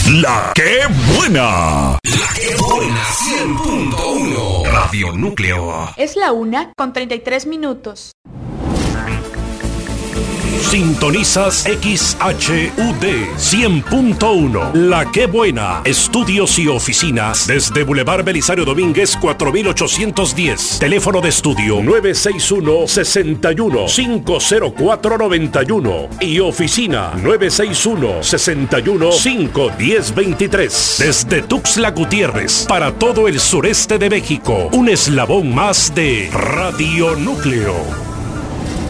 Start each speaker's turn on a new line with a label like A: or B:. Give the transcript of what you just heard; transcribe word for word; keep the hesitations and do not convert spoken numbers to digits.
A: La que buena.
B: La que buena cien punto uno. Radio Núcleo.
C: Es la una con treinta y tres minutos.
A: Sintonizas X H U D cien punto uno. La que buena. Estudios y oficinas desde Boulevard Belisario Domínguez cuatro mil ochocientos diez. Teléfono de estudio nueve seis uno, seis uno, cinco cero cuatro, nueve uno y oficina nueve seis uno, seis uno, cinco uno cero, dos tres. Desde Tuxtla Gutiérrez para todo el sureste de México. Un eslabón más de Radio Núcleo.